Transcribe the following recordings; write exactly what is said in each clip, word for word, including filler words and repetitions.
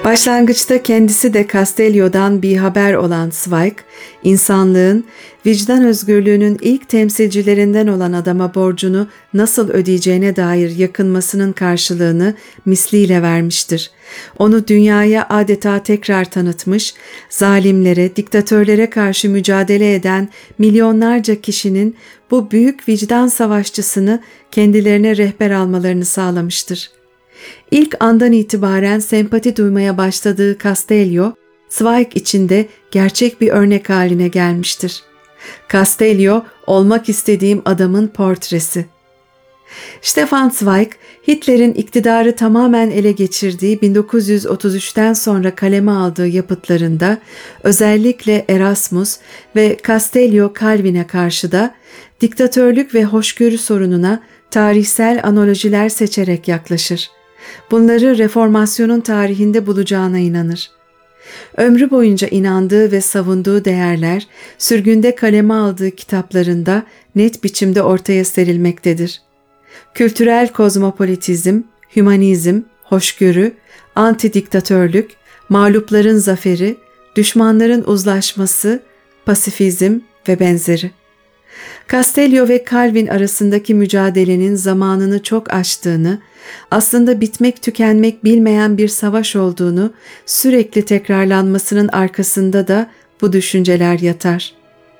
Başlangıçta kendisi de Castellio'dan bir haber olan Zweig, insanlığın vicdan özgürlüğünün ilk temsilcilerinden olan adama borcunu nasıl ödeyeceğine dair yakınmasının karşılığını misliyle vermiştir. Onu dünyaya adeta tekrar tanıtmış, zalimlere, diktatörlere karşı mücadele eden milyonlarca kişinin bu büyük vicdan savaşçısını kendilerine rehber almalarını sağlamıştır. İlk andan itibaren sempati duymaya başladığı Castellio, Zweig için de gerçek bir örnek haline gelmiştir. Castellio, olmak istediğim adamın portresi. Stefan Zweig, Hitler'in iktidarı tamamen ele geçirdiği bin dokuz yüz otuz üçten sonra kaleme aldığı yapıtlarında özellikle Erasmus ve Castellio Calvin'e karşı da diktatörlük ve hoşgörü sorununa tarihsel analojiler seçerek yaklaşır. Bunları reformasyonun tarihinde bulacağına inanır. Ömrü boyunca inandığı ve savunduğu değerler, sürgünde kaleme aldığı kitaplarında net biçimde ortaya serilmektedir. Kültürel kozmopolitizm, hümanizm, hoşgörü, antidiktatörlük, mağlupların zaferi, düşmanların uzlaşması, pasifizm ve benzeri. Castellio ve Calvin arasındaki mücadelenin zamanını çok aştığını, aslında bitmek tükenmek bilmeyen bir savaş olduğunu sürekli tekrarlanmasının arkasında da bu düşünceler yatar.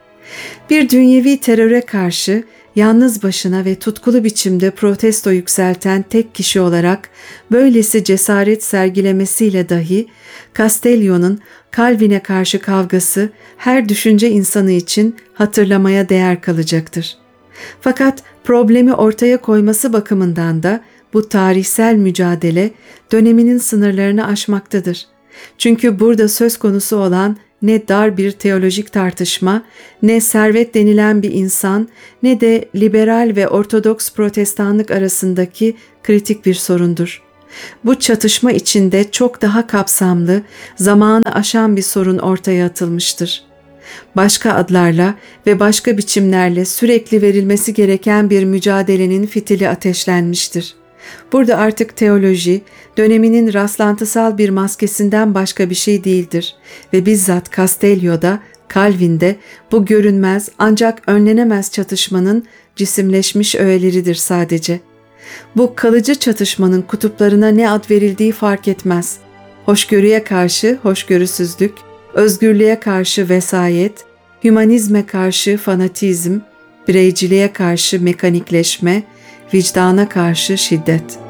Bir dünyevi teröre karşı yalnız başına ve tutkulu biçimde protesto yükselten tek kişi olarak böylesi cesaret sergilemesiyle dahi Castellio'nun Calvin'e karşı kavgası her düşünce insanı için hatırlamaya değer kalacaktır. Fakat problemi ortaya koyması bakımından da bu tarihsel mücadele döneminin sınırlarını aşmaktadır. Çünkü burada söz konusu olan ne dar bir teolojik tartışma, ne servet denilen bir insan, ne de liberal ve ortodoks protestanlık arasındaki kritik bir sorundur. Bu çatışma içinde çok daha kapsamlı, zamanı aşan bir sorun ortaya atılmıştır. Başka adlarla ve başka biçimlerle sürekli verilmesi gereken bir mücadelenin fitili ateşlenmiştir. Burada artık teoloji, döneminin rastlantısal bir maskesinden başka bir şey değildir ve bizzat Castellio'da, Calvin'de bu görünmez ancak önlenemez çatışmanın cisimleşmiş öğeleridir sadece. Bu kalıcı çatışmanın kutuplarına ne ad verildiği fark etmez. Hoşgörüye karşı hoşgörüsüzlük, özgürlüğe karşı vesayet, hümanizme karşı fanatizm, bireyciliğe karşı mekanikleşme, vicdana karşı şiddet.